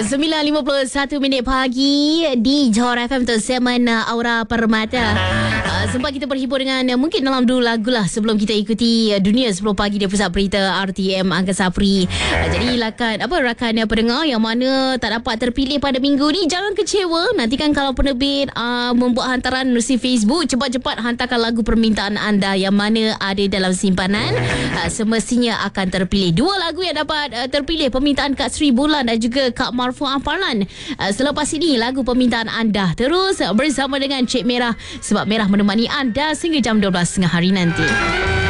9.51 pagi di Johor FM untuk segmen Aura Permata. Sempat kita berhibur dengan mungkin dalam dua lagu lah sebelum kita ikuti Dunia 10 Pagi di Pusat Berita RTM Angkasa Sapri. Jadi rakan pendengar yang mana tak dapat terpilih pada minggu ni, jangan kecewa. Nanti kan kalau penerbit membuat hantaran melalui Facebook, cepat-cepat hantarkan lagu permintaan anda yang mana ada dalam simpanan. Semestinya akan terpilih. Dua lagu yang dapat terpilih, permintaan Kak Sri Bulan dan juga Kak Marfuah Parlan. Selepas ini lagu permintaan anda terus bersama dengan Cik Merah, sebab Merah menemani anda sehingga jam 12.30 hari nanti.